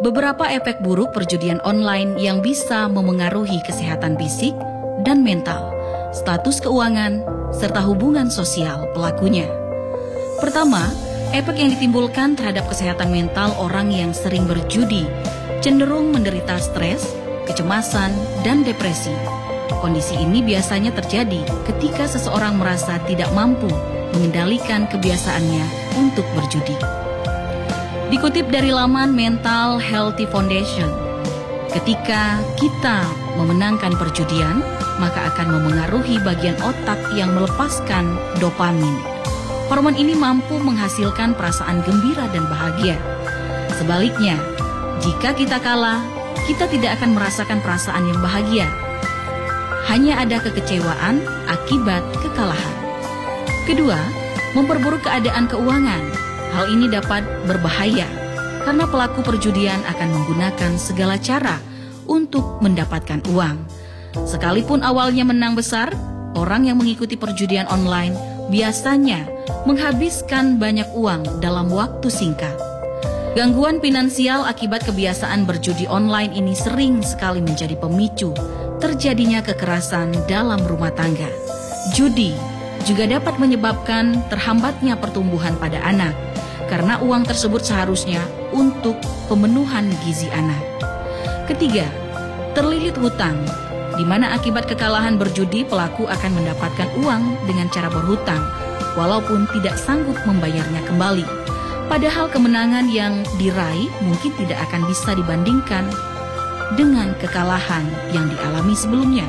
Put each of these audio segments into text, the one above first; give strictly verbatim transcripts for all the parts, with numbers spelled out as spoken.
beberapa efek buruk perjudian online yang bisa memengaruhi kesehatan fisik dan mental, status keuangan, serta hubungan sosial pelakunya. Pertama, efek yang ditimbulkan terhadap kesehatan mental orang yang sering berjudi cenderung menderita stres, kecemasan, dan depresi. Kondisi ini biasanya terjadi ketika seseorang merasa tidak mampu mengendalikan kebiasaannya untuk berjudi. Dikutip dari laman Mental Healthy Foundation, ketika kita memenangkan perjudian, maka akan memengaruhi bagian otak yang melepaskan dopamin. Hormon ini mampu menghasilkan perasaan gembira dan bahagia. Sebaliknya, jika kita kalah, kita tidak akan merasakan perasaan yang bahagia. Hanya ada kekecewaan akibat kekalahan. Kedua, memperburuk keadaan keuangan. Hal ini dapat berbahaya karena pelaku perjudian akan menggunakan segala cara untuk mendapatkan uang. Sekalipun awalnya menang besar, orang yang mengikuti perjudian online biasanya menghabiskan banyak uang dalam waktu singkat. Gangguan finansial akibat kebiasaan berjudi online ini sering sekali menjadi pemicu terjadinya kekerasan dalam rumah tangga. Judi juga dapat menyebabkan terhambatnya pertumbuhan pada anak, karena uang tersebut seharusnya untuk pemenuhan gizi anak. Ketiga, terlilit hutang, di mana akibat kekalahan berjudi pelaku akan mendapatkan uang dengan cara berhutang, walaupun tidak sanggup membayarnya kembali. Padahal kemenangan yang diraih mungkin tidak akan bisa dibandingkan dengan kekalahan yang dialami sebelumnya.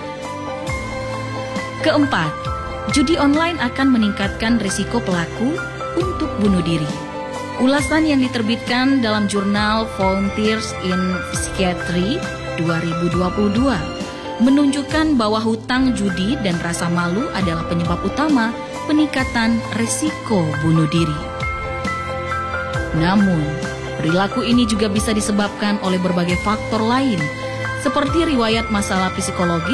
Keempat, judi online akan meningkatkan risiko pelaku untuk bunuh diri. Ulasan yang diterbitkan dalam jurnal Frontiers in Psychiatry dua ribu dua puluh dua menunjukkan bahwa hutang, judi, dan rasa malu adalah penyebab utama peningkatan risiko bunuh diri. Namun, perilaku ini juga bisa disebabkan oleh berbagai faktor lain, seperti riwayat masalah psikologis